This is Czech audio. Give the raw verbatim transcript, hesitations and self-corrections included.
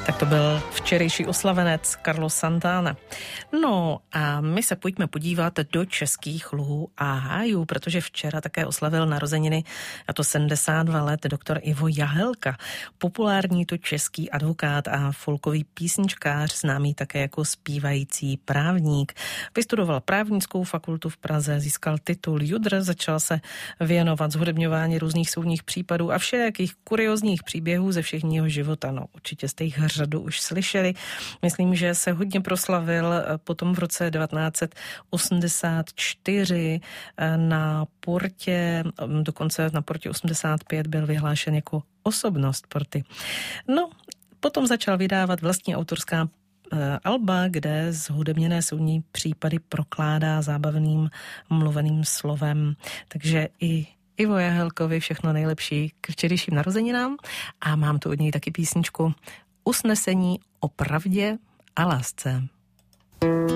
Tak to byl včerejší oslavenec Carlos Santana. No a my se pojďme podívat do českých luhů a hájů, protože včera také oslavil narozeniny, a to sedmdesát dva let, doktor Ivo Jahelka. Populární to český advokát a folkový písničkář, známý také jako zpívající právník. Vystudoval právnickou fakultu v Praze, získal titul judr, začal se věnovat zhudebňování různých soudních případů a všelijakých kuriozních příběhů ze všechního života. No, určitě jste jich řadu už slyšeli. Myslím, že se hodně proslavil potom v roce devatenáct set osmdesát čtyři na Portě, dokonce na Portě osmdesát pět byl vyhlášen jako osobnost Porty. No, potom začal vydávat vlastní autorská alba, kde zhudebněné soudní případy prokládá zábavným mluveným slovem. Takže i Ivo Jahelkovi všechno nejlepší k včerejším narozeninám a mám tu od něj taky písničku Usnesení o pravdě a lásce.